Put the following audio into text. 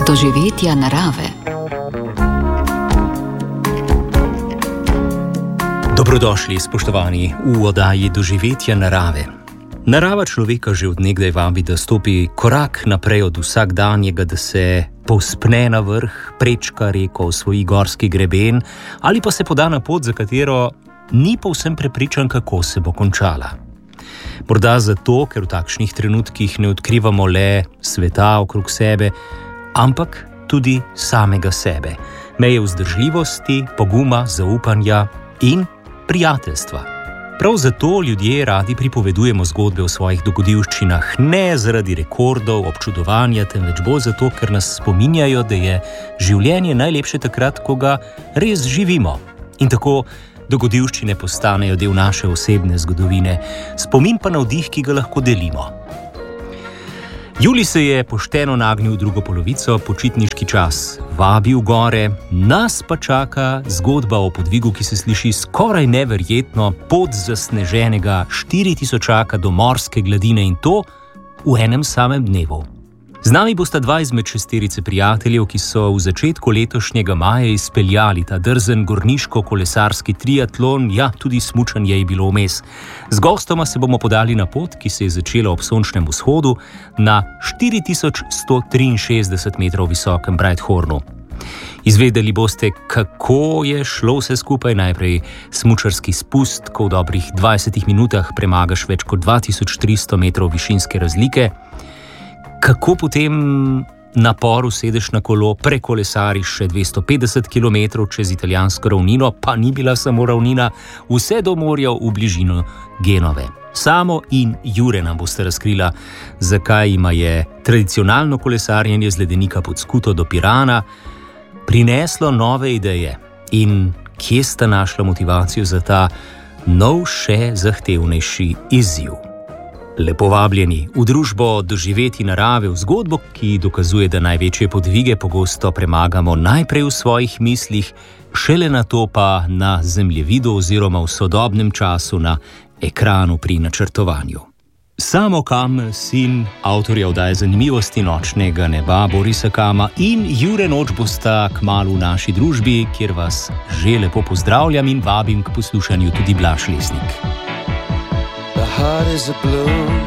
Doživetja narave. Dobrodošli, spoštovani, v oddaji Doživetja narave. Narava človeka že od nekdaj vabi, da stopi korak naprej od vsakdanjega, da se povzpne na vrh, prečka reko, osvoji gorski greben ali pa se poda na pot, za katero ni povsem prepričan, kako se bo končala. Morda zato, ker v takšnih trenutkih ne odkrivamo le sveta okrog sebe, ampak tudi samega sebe, meje vzdržljivosti, poguma, zaupanja in prijateljstva. Prav zato ljudje radi pripovedujemo zgodbe o svojih dogodivščinah, ne zaradi rekordov, občudovanja, temveč bolj zato, ker nas spominjajo, da je življenje najlepše takrat, ko ga res živimo. In tako dogodivščine postanejo del naše osebne zgodovine, spomin pa navdih, ki ga lahko delimo. Julij se je pošteno nagnil v drugo polovico, počitniški čas vabi v gore, nas pa čaka zgodba o podvigu, ki se sliši skoraj neverjetno, pot zasneženega 4000 do morske gladine, in to v enem samem dnevu. Z nami bosta dva izmed šesterice prijateljev, ki so v začetku letošnjega maja izpeljali ta drzen gorniško-kolesarski triatlon, ja, tudi smučanje je bilo vmes. Z gostoma se bomo podali na pot, ki se je začela ob sončnem vzhodu na 4163 metrov visokem Breithornu. Izvedeli boste, kako je šlo vse skupaj. Najprej smučarski spust, ko v dobrih 20 minutah premagaš več kot 2300 metrov višinske razlike, kako potem naporu sedeš na kolo, prekolesariš še 250 km čez italijansko ravnino, pa ni bila samo ravnina, vse do morja v bližino Genove. Samo in Jure nam boste razkrila, zakaj ima je tradicionalno kolesarjenje z ledenika pod Skuto do Pirana prineslo nove ideje in kje sta našla motivacijo za ta nov, še zahtevnejši izziv. Lepo vabljeni v družbo Doživeti narave, v zgodbo, ki dokazuje, da največje podvige pogosto premagamo najprej v svojih mislih, šele nato pa na zemljevidu oziroma v sodobnem času na ekranu pri načrtovanju. Samo Kam, sin avtorja oddaje Zanimivosti nočnega neba Borisa Kama, in Jure Noč bosta kmalu v naši družbi, kjer vas že lepo pozdravljam in vabim k poslušanju tudi Blaž Lesnik. The heart is a blue